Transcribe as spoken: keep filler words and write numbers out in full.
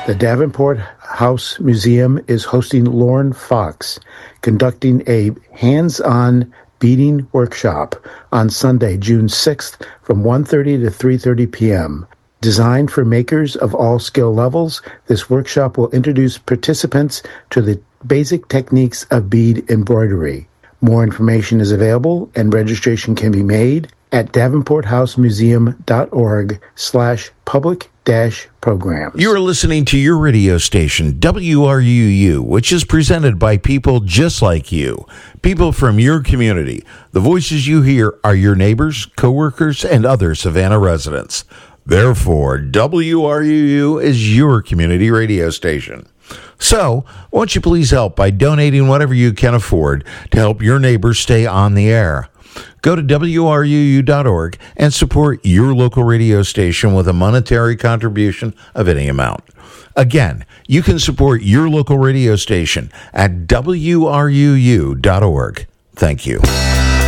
The Davenport House Museum is hosting Lauren Fox, conducting a hands-on beading workshop on Sunday, June sixth from one thirty to three thirty p.m. Designed for makers of all skill levels, this workshop will introduce participants to the basic techniques of bead embroidery. More information is available and registration can be made at davenporthousemuseum.org slash public dash programs. You are listening to your radio station, W R U U, which is presented by people just like you, people from your community. The voices you hear are your neighbors, coworkers, and other Savannah residents. Therefore, W R U U is your community radio station. So, won't you please help by donating whatever you can afford to help your neighbors stay on the air? Go to W R U U dot org and support your local radio station with a monetary contribution of any amount. Again, you can support your local radio station at W R U U dot org. Thank you.